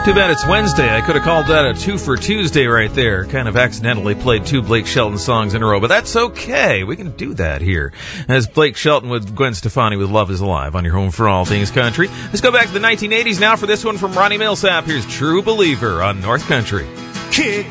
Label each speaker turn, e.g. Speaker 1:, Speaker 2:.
Speaker 1: Too bad it's Wednesday. I could have called that a 2 for Tuesday right there. Kind of accidentally played 2 Blake Shelton songs in a row, but that's okay. We can do that here. As Blake Shelton with Gwen Stefani with Love is Alive on your home for all things country. Let's go back to the 1980s now for this one from Ronnie Millsap. Here's True Believer on North Country.
Speaker 2: Kick